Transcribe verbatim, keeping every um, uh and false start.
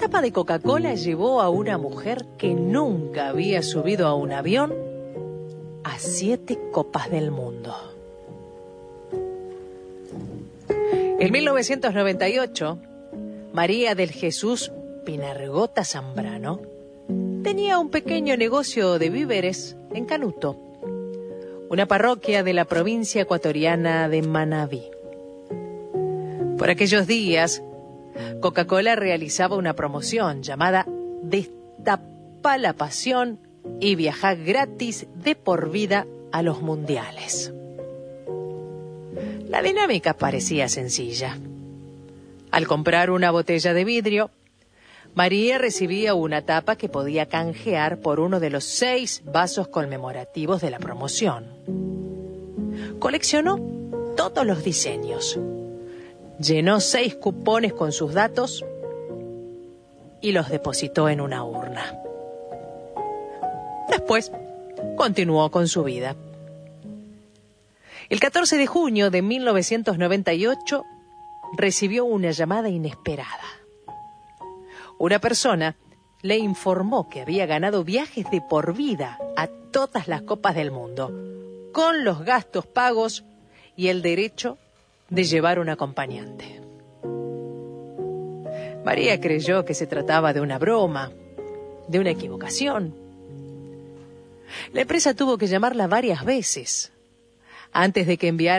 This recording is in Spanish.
tapa de Coca-Cola llevó a una mujer que nunca había subido a un avión a siete copas del mundo. En mil novecientos noventa y ocho, María del Jesús Pinargota Zambrano tenía un pequeño negocio de víveres en Canuto, una parroquia de la provincia ecuatoriana de Manabí. Por aquellos días, Coca-Cola realizaba una promoción llamada Destapa la pasión y viaja gratis de por vida a los mundiales. La dinámica parecía sencilla. Al comprar una botella de vidrio, María recibía una tapa que podía canjear por uno de los seis vasos conmemorativos de la promoción. Coleccionó todos los diseños, llenó seis cupones con sus datos y los depositó en una urna. Después, continuó con su vida. El catorce de junio de mil novecientos noventa y ocho, recibió una llamada inesperada. Una persona le informó que había ganado viajes de por vida a todas las copas del mundo, con los gastos pagos y el derecho de llevar un acompañante. María creyó que se trataba de una broma, de una equivocación. La empresa tuvo que llamarla varias veces antes de que enviara